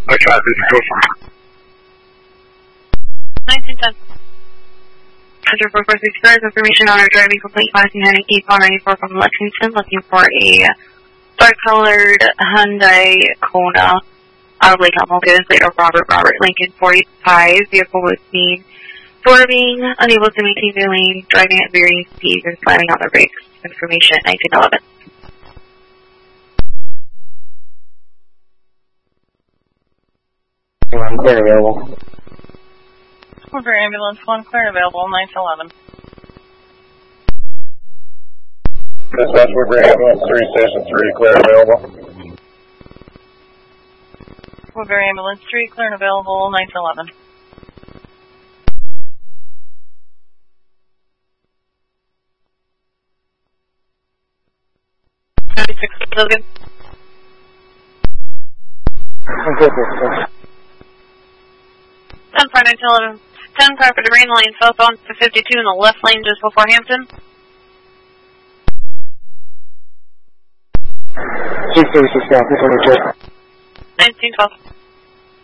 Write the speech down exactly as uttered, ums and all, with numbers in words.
I tried this go for nineteen ten. Center four four six four, information on our driving complaint passing Henning Cape on ninety-four from Lexington, looking for a dark colored Hyundai Kona out of Lake Hamilton, plate of Robert Robert Lincoln forty-five. Vehicle was seen swerving, unable to maintain the lane, driving at varying speeds and slamming on the brakes. Information nineteen eleven. One clear available. Over ambulance, one clear available, nine to eleven. Dispatch, Woodbury ambulance, three station three, clear available. Woodbury ambulance, three clear and available, nine to eleven. seventy-six, Logan. I'm good with this. ten five nine eleven. ten five for the rain lane, southbound to fifty-two in the left lane just before Hampton. Chief services now, this one is nineteen twelve.